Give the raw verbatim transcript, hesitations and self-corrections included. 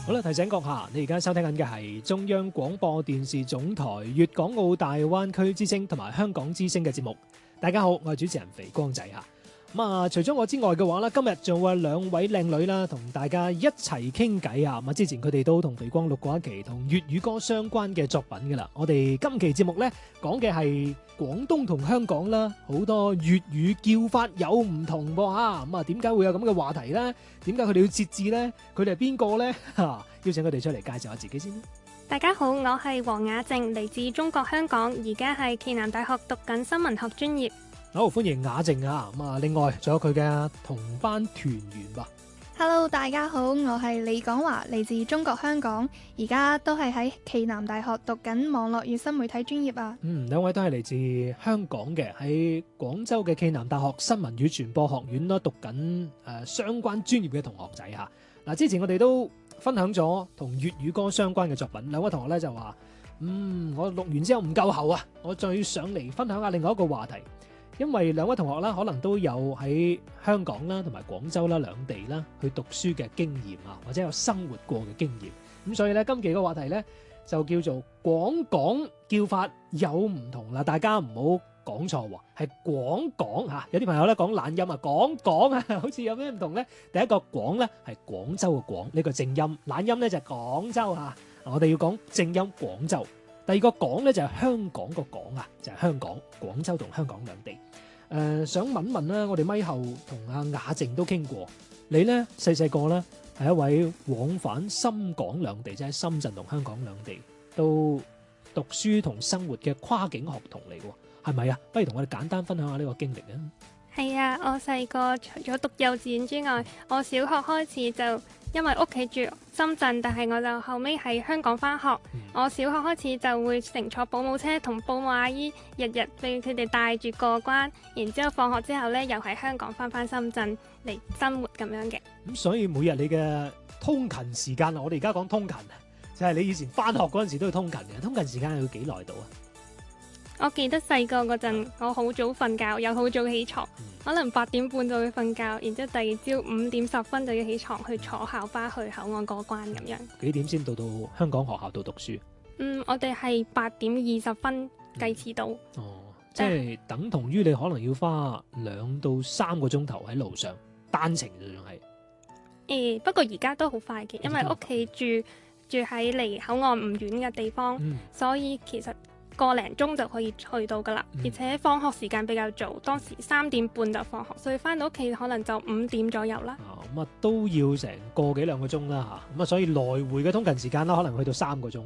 好啦，提醒閣下，你而家收聽緊嘅係中央廣播電視總台粵港澳大灣區之聲同埋香港之聲嘅節目。大家好，我係主持人肥光仔嚇。咁啊，除咗我之外嘅話咧，今日仲有兩位靚女啦，同大家一齊傾偈啊！咁啊，之前佢哋都同肥光錄過一期同粵語歌相關嘅作品噶啦。我哋今期節目咧講嘅係廣東同香港啦，好多粵語叫法有唔同噃嚇。咁啊，點解會有咁嘅話題咧？點解佢哋要節制咧？佢哋係邊個咧？嚇，邀請佢哋出嚟介紹下自己先。 大家好，我係黃雅靜，嚟自中國香港，而家係暨南大學讀緊新聞學專業。 好，歡迎雅靜啊！咁啊，另外仲有佢嘅同班團員吧。 Hello， 大家好，我係李廣華，嚟自中國香港，而家都係喺暨南大學讀緊網絡與新媒體專業啊。 嗯，兩位都係嚟自香港嘅，喺廣州嘅暨南大學新聞與傳播學院啦，讀緊誒、呃、相關專業嘅同學仔嚇。嗱、啊，之前我哋都分享咗同粵語歌相關嘅作品，兩位同學咧就話：嗯，我錄完之後唔夠喉啊，我再上嚟分享下另外一個話題。因為兩位同學啦，可能都有喺香港啦同埋廣州啦兩地啦去讀書嘅經驗啊，或者有生活過嘅經驗。咁所以咧，今期嘅話題咧就叫做廣港叫法有唔同啦，大家唔好講錯喎，係廣港嚇。有啲朋友咧講懶音啊，廣港啊，好似有咩唔同咧？第一個廣咧係廣州嘅廣，呢個正音，懶音咧就係廣州嚇。我哋要講正音廣州。第二個港咧就係香港個港啊，就係香港、廣州同香港兩地。誒、呃，想問問啦，我哋咪後同阿雅靜都傾過，你咧細細個咧係一位往返深港兩地，即係深圳同香港兩地都讀書同生活嘅跨境學童嚟嘅，係咪啊？不如同我哋簡單分享下呢個經歷啊！ 係啊，我細個除咗讀幼稚園之外，我小學開始就因為屋企住深圳，但係我就後尾喺香港返學。嗯、我小學開始就會乘坐保姆車同保姆阿姨日日俾佢哋帶住過關，然之後放學之後呢，又喺香港返返深圳嚟生活咁樣嘅。 咁所以每日你嘅通勤時間，我哋而家講通勤，就係、是、你以前返學嗰陣時都要通勤嘅。通勤時間要幾耐到啊？ 我記得細個嗰陣，我好早瞓覺，又好早起床，嗯、可能八點半就會瞓覺，然之後第二朝五點十分就要起床去坐校巴去口岸過關咁樣。 幾點先到到香港學校度讀書？ 嗯，我哋係八點二十分計遲到。 嗯、哦，即係等同於你可能要花兩到三個鐘頭喺路上單程仲係。 誒、欸，不過而家都好快嘅，因為屋企住住喺離口岸唔遠嘅地方，嗯、所以其實個零鐘就可以去到噶啦，嗯、而且放學時間比較早，當時三點半就放學，所以翻到屋企可能就五點左右啦。 咁啊、哦、都要成個幾兩個鐘啦嚇，咁啊所以來回嘅通勤時間啦，可能去到三個鐘。